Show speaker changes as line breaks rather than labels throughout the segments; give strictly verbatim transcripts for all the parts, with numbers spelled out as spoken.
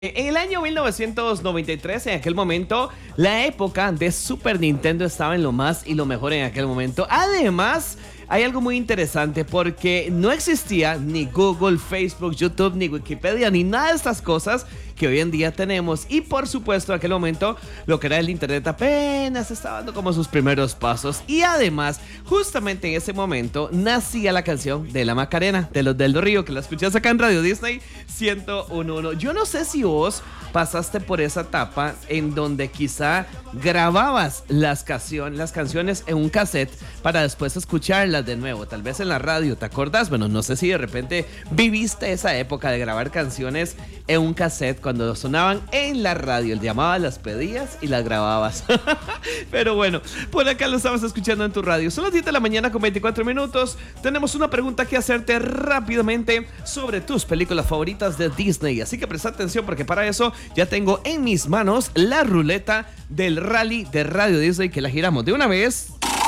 En el año mil novecientos noventa y tres, en aquel momento, la época de Super Nintendo estaba en lo más y lo mejor en aquel momento. Además, hay algo muy interesante porque no existía ni Google, Facebook, YouTube, ni Wikipedia, ni nada de estas cosas que hoy en día tenemos. Y por supuesto, en aquel momento, lo que era el internet apenas estaba dando como sus primeros pasos. Y además, justamente en ese momento, nacía la canción de La Macarena, de los del Río, que la escuchas acá en Radio Disney ciento uno punto uno. Yo no sé si vos pasaste por esa etapa en donde quizá grababas las, canción, las canciones en un cassette para después escucharlas de nuevo, tal vez en la radio, ¿te acordás? Bueno, no sé si de repente viviste esa época de grabar canciones en un cassette cuando sonaban en la radio, el llamabas, las pedías y las grababas. Pero bueno, por acá lo estabas escuchando en tu radio. Son las diez de la mañana con veinticuatro minutos. Tenemos una pregunta que hacerte rápidamente sobre tus películas favoritas de Disney, así que presta atención porque para eso ya tengo en mis manos la ruleta del rally de Radio Disney, que la giramos de una vez.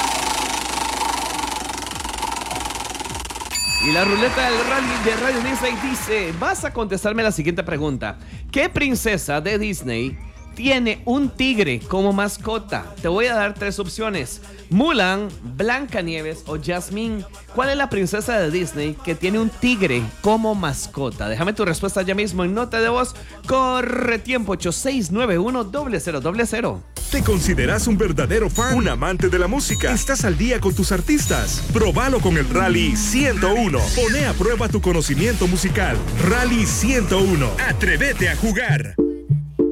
Y la ruleta del rally de Radio Disney dice: vas a contestarme la siguiente pregunta. ¿Qué princesa de Disney tiene un tigre como mascota? Te voy a dar tres opciones: Mulan, Blancanieves o Jasmine. ¿Cuál es la princesa de Disney que tiene un tigre como mascota? Déjame tu respuesta ya mismo en nota de voz. Corre tiempo, ocho seis nueve uno, cero cero cero cero.
¿Te consideras un verdadero fan? ¿Un amante de la música? ¿Estás al día con tus artistas? Probalo con el Rally ciento uno. Pone a prueba tu conocimiento musical. Rally ciento uno. Atrévete a jugar.